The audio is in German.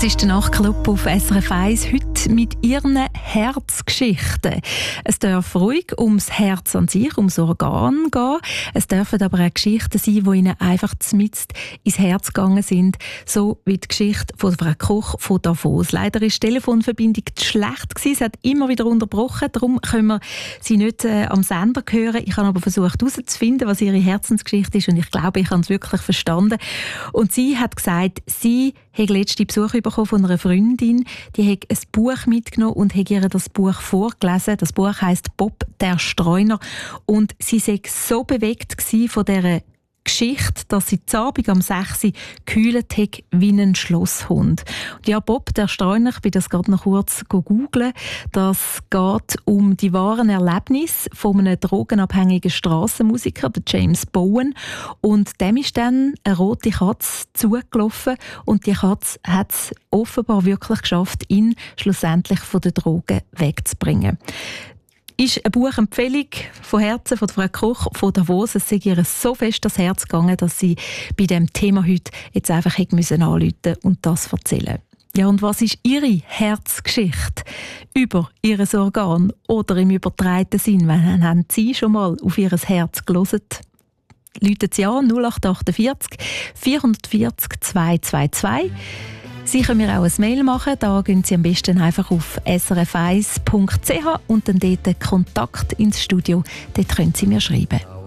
Das ist der Nachtclub auf SRF 1, heute mit ihren Herzgeschichten. Es darf ruhig ums Herz an sich, ums Organ gehen. Es dürfen aber auch Geschichten sein, die ihnen einfach zmitzt ins Herz gegangen sind. So wie die Geschichte von Frau Koch von Davos. Leider war die Telefonverbindung zu schlecht gewesen. Sie hat immer wieder unterbrochen. Darum können wir sie nicht am Sender hören. Ich habe aber versucht herauszufinden, was ihre Herzensgeschichte ist. Und ich glaube, ich habe es wirklich verstanden. Und sie hat gesagt, sie hat letzte Besuch bekommen von einer Freundin, die hat ein Buch mitgenommen und hat ihr das Buch vorgelesen. Das Buch heisst «Bob der Streuner» und sie sei so bewegt gewesen von dieser Geschichte, dass sie zu Abend am 6 Uhr gehüllt hat wie ein Schlosshund. Und ja, Bob der Streuner, ich bin das gerade noch kurz googeln, das geht um die wahren Erlebnisse von einem drogenabhängigen Strassenmusiker, der James Bowen. Und dem ist dann eine rote Katze zugelaufen und die Katze hat es offenbar wirklich geschafft, ihn schlussendlich von den Drogen wegzubringen. Ist eine Buchempfehlung von Herzen von Frau Koch von Davos. Es sei ihr so fest das Herz gegangen, dass sie bei diesem Thema heute jetzt einfach anrufen und das erzählen. Ja, und was ist Ihre Herzgeschichte über Ihr Organ oder im übertragenen Sinn? Wann haben Sie schon mal auf Ihr Herz gehört? Rufen Sie an 0848 440 222. Sie können mir auch ein Mail machen, da gehen Sie am besten einfach auf srf1.ch und dann dort Kontakt ins Studio, dort können Sie mir schreiben.